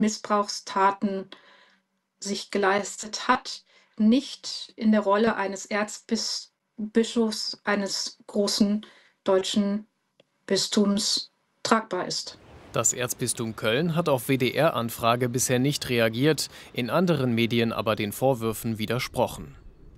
Missbrauchstaten sich geleistet hat, nicht in der Rolle eines Erzbischofs eines großen deutschen Bistums tragbar ist. Das Erzbistum Köln hat auf WDR-Anfrage bisher nicht reagiert, in anderen Medien aber den Vorwürfen widersprochen.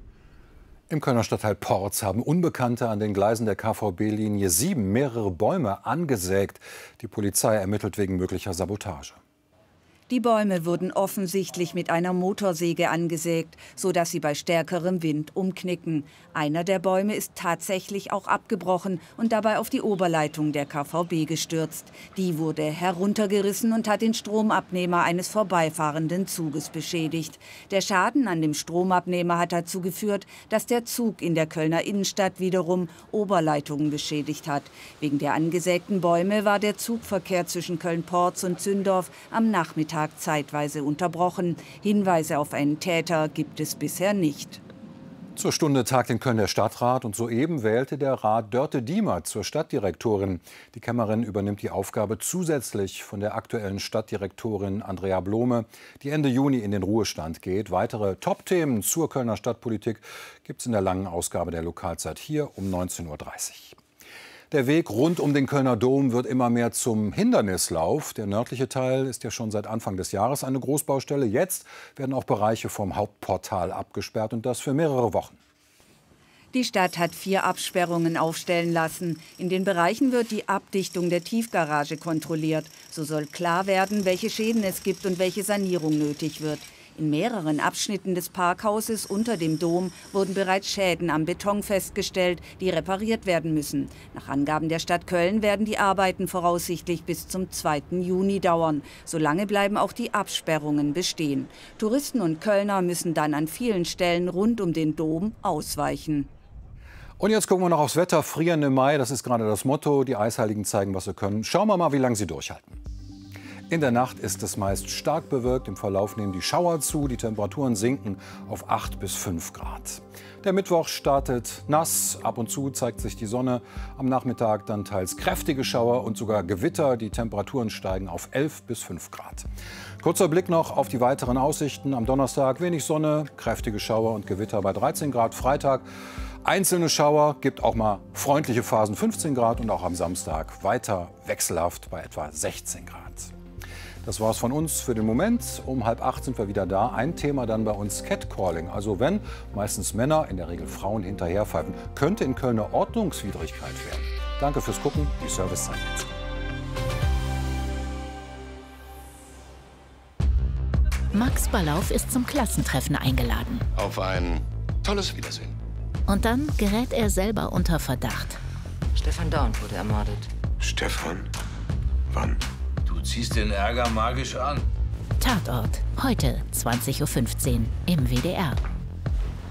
Im Kölner Stadtteil Porz haben Unbekannte an den Gleisen der KVB-Linie 7 mehrere Bäume angesägt. Die Polizei ermittelt wegen möglicher Sabotage. Die Bäume wurden offensichtlich mit einer Motorsäge angesägt, sodass sie bei stärkerem Wind umknicken. Einer der Bäume ist tatsächlich auch abgebrochen und dabei auf die Oberleitung der KVB gestürzt. Die wurde heruntergerissen und hat den Stromabnehmer eines vorbeifahrenden Zuges beschädigt. Der Schaden an dem Stromabnehmer hat dazu geführt, dass der Zug in der Kölner Innenstadt wiederum Oberleitungen beschädigt hat. Wegen der angesägten Bäume war der Zugverkehr zwischen Köln-Porz und Zündorf am Nachmittag zeitweise unterbrochen. Hinweise auf einen Täter gibt es bisher nicht. Zur Stunde tagt in Köln der Stadtrat und soeben wählte der Rat Dörte Diemer zur Stadtdirektorin. Die Kämmerin übernimmt die Aufgabe zusätzlich von der aktuellen Stadtdirektorin Andrea Blome, die Ende Juni in den Ruhestand geht. Weitere Top-Themen zur Kölner Stadtpolitik gibt es in der langen Ausgabe der Lokalzeit hier um 19:30 Uhr. Der Weg rund um den Kölner Dom wird immer mehr zum Hindernislauf. Der nördliche Teil ist ja schon seit Anfang des Jahres eine Großbaustelle. Jetzt werden auch Bereiche vom Hauptportal abgesperrt und das für mehrere Wochen. Die Stadt hat 4 Absperrungen aufstellen lassen. In den Bereichen wird die Abdichtung der Tiefgarage kontrolliert. So soll klar werden, welche Schäden es gibt und welche Sanierung nötig wird. In mehreren Abschnitten des Parkhauses unter dem Dom wurden bereits Schäden am Beton festgestellt, die repariert werden müssen. Nach Angaben der Stadt Köln werden die Arbeiten voraussichtlich bis zum 2. Juni dauern. Solange bleiben auch die Absperrungen bestehen. Touristen und Kölner müssen dann an vielen Stellen rund um den Dom ausweichen. Und jetzt gucken wir noch aufs Wetter. Frieren im Mai, das ist gerade das Motto. Die Eisheiligen zeigen, was sie können. Schauen wir mal, wie lange sie durchhalten. In der Nacht ist es meist stark bewölkt. Im Verlauf nehmen die Schauer zu. Die Temperaturen sinken auf 8 bis 5 Grad. Der Mittwoch startet nass. Ab und zu zeigt sich die Sonne. Am Nachmittag dann teils kräftige Schauer und sogar Gewitter. Die Temperaturen steigen auf 11 bis 5 Grad. Kurzer Blick noch auf die weiteren Aussichten. Am Donnerstag wenig Sonne, kräftige Schauer und Gewitter bei 13 Grad. Freitag einzelne Schauer, gibt auch mal freundliche Phasen 15 Grad. Und auch am Samstag weiter wechselhaft bei etwa 16 Grad. Das war's von uns für den Moment. Um 7:30 sind wir wieder da. Ein Thema dann bei uns Catcalling. Also wenn meistens Männer, in der Regel Frauen hinterherpfeifen, könnte in Köln eine Ordnungswidrigkeit werden. Danke fürs Gucken. Die Servicezeit jetzt. Max Ballauf ist zum Klassentreffen eingeladen. Auf ein tolles Wiedersehen. Und dann gerät er selber unter Verdacht. Stefan Daun wurde ermordet. Stefan? Wann? Du ziehst den Ärger magisch an. Tatort, heute 20:15 Uhr im WDR.